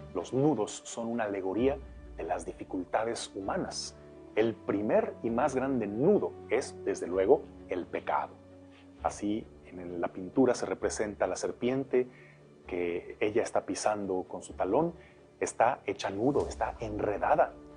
Los nudos son una alegoría de las dificultades humanas. El primer y más grande nudo es, desde luego, el pecado. Así, en la pintura se representa la serpiente que ella está pisando con su talón, está hecha nudo, está enredada